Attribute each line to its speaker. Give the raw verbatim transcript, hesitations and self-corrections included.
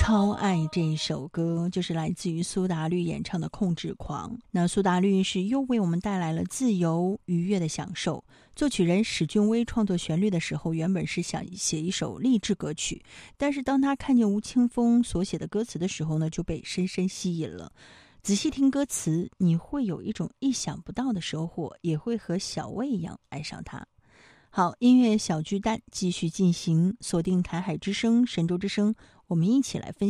Speaker 1: 超爱这首歌，就是来自于苏打绿演唱的《控制狂》。那苏打绿是又为我们带来了自由愉悦的享受。作曲人史俊威创作旋律的时候，原本是想写一首励志歌曲，但是当他看见吴青峰所写的歌词的时候呢，就被深深吸引了。仔细听歌词，你会有一种意想不到的收获，也会和小魏一样爱上他。好，音乐小巨蛋继续进行，锁定台海之声、神州之声，我们一起来分享